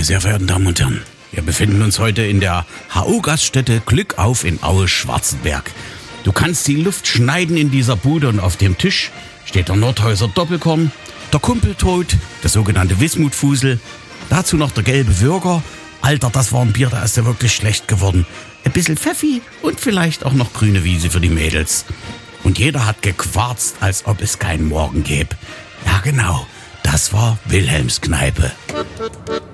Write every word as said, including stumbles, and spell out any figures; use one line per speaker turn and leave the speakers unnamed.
sehr verehrten Damen und Herren, wir befinden uns heute in der H O-Gaststätte Glück auf in Aue-Schwarzenberg. Du kannst die Luft schneiden in dieser Bude und auf dem Tisch steht der Nordhäuser Doppelkorn, der Kumpeltod, der sogenannte Wismutfusel, dazu noch der gelbe Würger. Alter, das war ein Bier, da ist ja wirklich schlecht geworden. Ein bisschen Pfeffi und vielleicht auch noch grüne Wiese für die Mädels. Und jeder hat gequarzt, als ob es keinen Morgen gäbe. Ja genau, das war Wilhelms Kneipe.